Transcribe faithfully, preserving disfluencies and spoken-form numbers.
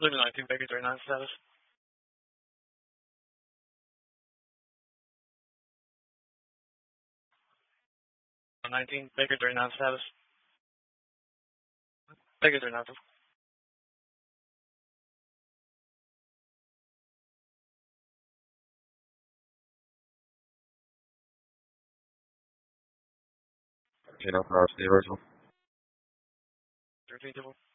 Living nineteen Baker thirty-nine status. nineteen Baker thirty-nine status. Baker thirty-nine. Okay, no problem. Stay original. thirteen.